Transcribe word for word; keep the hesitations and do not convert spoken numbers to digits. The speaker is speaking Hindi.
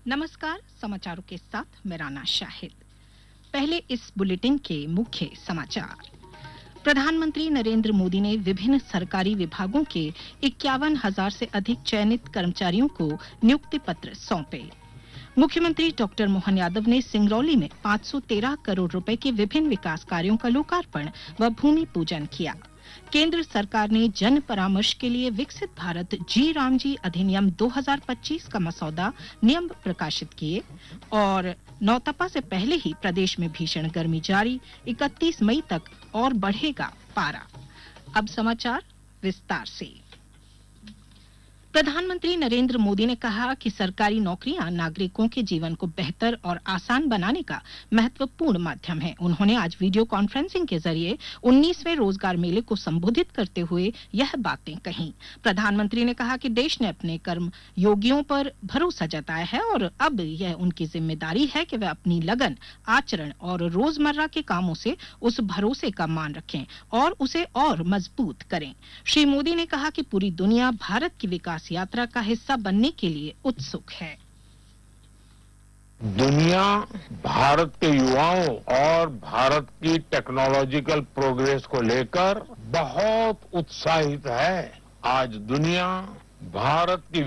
नमस्कार, समाचारों के साथ मैं राना शाहिद। पहले इस बुलेटिन के मुख्य समाचार। प्रधानमंत्री नरेंद्र मोदी ने विभिन्न सरकारी विभागों के इक्यावन हजार से अधिक चयनित कर्मचारियों को नियुक्ति पत्र सौंपे। मुख्यमंत्री डॉक्टर मोहन यादव ने सिंगरौली में पाँच सौ तेरह करोड़ रुपए के विभिन्न विकास कार्यों का लोकार्पण व भूमि पूजन किया। केंद्र सरकार ने जन परामर्श के लिए विकसित भारत जी राम जी अधिनियम दो हज़ार पच्चीस का मसौदा नियम प्रकाशित किए और नौतपा से पहले ही प्रदेश में भीषण गर्मी जारी, इकतीस मई तक और बढ़ेगा पारा। अब समाचार विस्तार से। प्रधानमंत्री नरेंद्र मोदी ने कहा कि सरकारी नौकरियां नागरिकों के जीवन को बेहतर और आसान बनाने का महत्वपूर्ण माध्यम है। उन्होंने आज वीडियो कॉन्फ्रेंसिंग के जरिए उन्नीसवें रोजगार मेले को संबोधित करते हुए यह बातें कहीं। प्रधानमंत्री ने कहा कि देश ने अपने कर्मयोगियों पर भरोसा जताया है और अब यह उनकी जिम्मेदारी है कि वे अपनी लगन, आचरण और रोजमर्रा के कामों से उस भरोसे का मान रखें और उसे और मजबूत करें। श्री मोदी ने कहा कि पूरी दुनिया भारत की विकास यात्रा का हिस्सा बनने के लिए उत्सुक है। दुनिया भारत के युवाओं और भारत की टेक्नोलॉजिकल प्रोग्रेस को लेकर बहुत उत्साहित है। आज दुनिया भारत की